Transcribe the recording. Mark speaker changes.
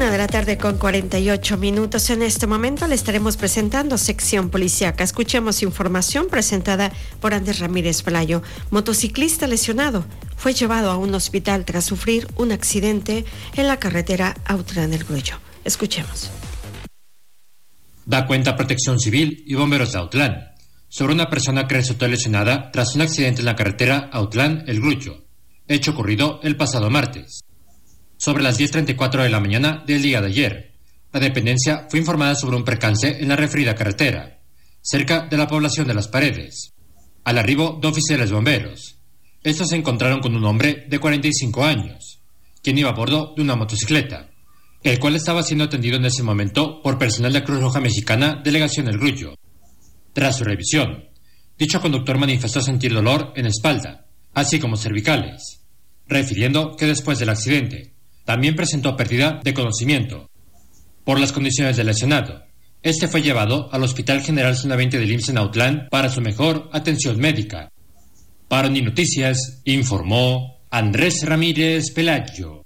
Speaker 1: 1:48 p.m. En este momento le estaremos presentando sección policíaca. Escuchemos información presentada por Andrés Ramírez Pelayo. Motociclista lesionado fue llevado a un hospital tras sufrir un accidente en la carretera Autlán-El Grullo. Escuchemos.
Speaker 2: Da cuenta Protección Civil y bomberos de Autlán sobre una persona que resultó lesionada tras un accidente en la carretera Autlán-El Grullo, hecho ocurrido el pasado martes. Sobre las 10:34 de la mañana del día de ayer, la dependencia fue informada sobre un percance en la referida carretera, cerca de la población de Las Paredes. Al arribo de oficiales bomberos, estos se encontraron con un hombre de 45 años, quien iba a bordo de una motocicleta, el cual estaba siendo atendido en ese momento por personal de Cruz Roja Mexicana, Delegación El Grullo. Tras su revisión, dicho conductor manifestó sentir dolor en espalda, así como cervicales, refiriendo que después del accidente también presentó pérdida de conocimiento. Por las condiciones del lesionado, este fue llevado al Hospital General Zona 20 del IMSS en Autlán para su mejor atención médica. Para Unínoticias, informó Andrés Ramírez Pelayo.